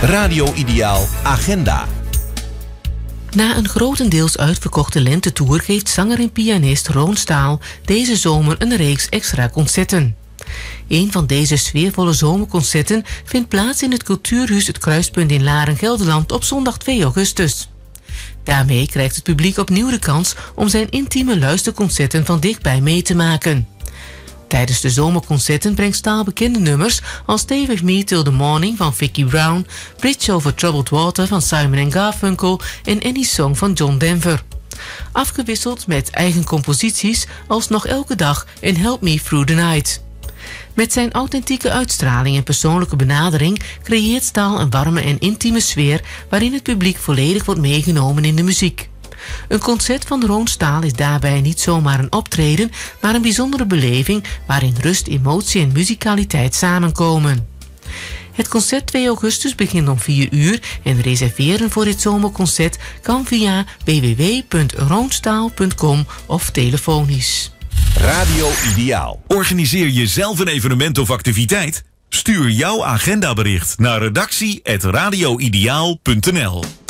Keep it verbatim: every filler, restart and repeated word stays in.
Radio Ideaal Agenda. Na een grotendeels uitverkochte lentetour geeft zanger en pianist Roon Staal deze zomer een reeks extra concerten. Een van deze sfeervolle zomerconcerten vindt plaats in het Cultuurhuis Het Kruispunt in Laren, Gelderland op zondag twee augustus. Daarmee krijgt het publiek opnieuw de kans om zijn intieme luisterconcerten van dichtbij mee te maken. Tijdens de zomerconcerten brengt Staal bekende nummers als Stay With Me Till The Morning van Vicki Brown, Bridge Over Troubled Water van Simon and Garfunkel en Any Song van John Denver. Afgewisseld met eigen composities als Nog Elke Dag en Help Me Through The Night. Met zijn authentieke uitstraling en persoonlijke benadering creëert Staal een warme en intieme sfeer waarin het publiek volledig wordt meegenomen in de muziek. Een concert van Roon Staal is daarbij niet zomaar een optreden, maar een bijzondere beleving waarin rust, emotie en muzikaliteit samenkomen. Het concert twee augustus begint om vier uur en reserveren voor dit zomerconcert kan via w w w punt roonstaal punt com of telefonisch. Radio Ideaal. Organiseer je zelf een evenement of activiteit? Stuur jouw agendabericht naar redactie apenstaartje radioideaal punt n l.